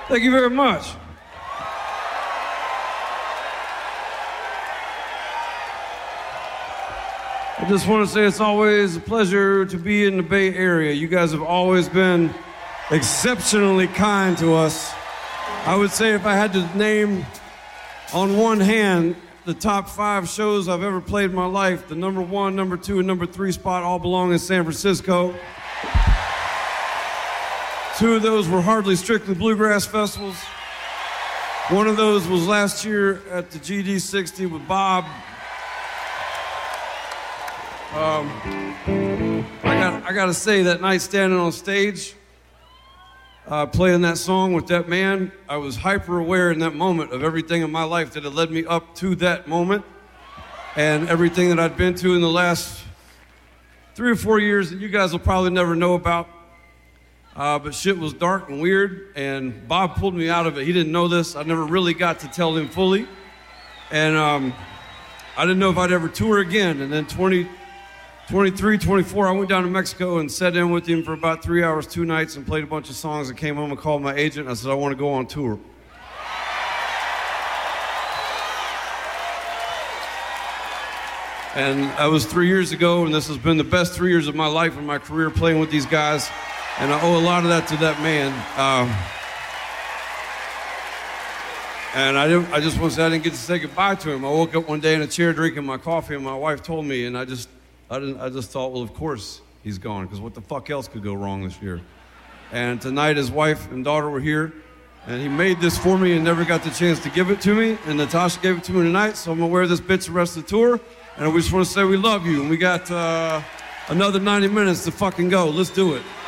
Thank you very much. I just want to say it's always a pleasure to be in the Bay Area. You guys have always been exceptionally kind to us. I would say if I had to name on one hand the top 5 shows I've ever played in my life, the number 1, number 2, and number 3 spot all belong in San Francisco. 2 of those were hardly strictly bluegrass festivals. One of those was last year at the GD60 with Bob. I gotta say, that night standing on stage, playing that song with that man, I was hyper aware in that moment of everything in my life that had led me up to that moment, and everything that I'd been to in the last 3 or 4 years that you guys will probably never know about. But shit was dark and weird, and Bob pulled me out of it. He didn't know this. I never really got to tell him fully. And I didn't know if I'd ever tour again. And then 23, 24, I went down to Mexico and sat in with him for about 3 hours, 2 nights, and played a bunch of songs, and came home and called my agent. I said, I want to go on tour. And that was 3 years ago, and this has been the best 3 years of my life and my career, playing with these guys. And I owe a lot of that to that man. And I just want to say I didn't get to say goodbye to him. I woke up one day in a chair drinking my coffee, and my wife told me, and I just thought, well, of course he's gone, because what the fuck else could go wrong this year? And tonight his wife and daughter were here, and he made this for me and never got the chance to give it to me, and Natasha gave it to me tonight, so I'm gonna wear this bitch the rest of the tour, and we just want to say we love you, and we got another 90 minutes to fucking go. Let's do it.